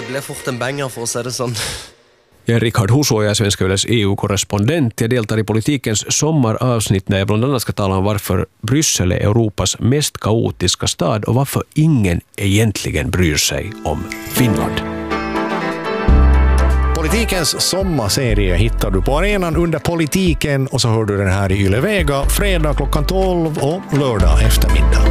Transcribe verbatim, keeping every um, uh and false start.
det blev fort en banger för oss, är det sånt. Jag är Rickard Huso och jag är Svenska Yles E U-korrespondent. Jag deltar i politikens sommaravsnitt när jag bland annat ska tala om varför Bryssel är Europas mest kaotiska stad och varför ingen egentligen bryr sig om Finland. Politikens sommarserie hittar du på arenan under politiken och så hör du den här i Yle Vega fredag klockan tolv och lördag eftermiddag.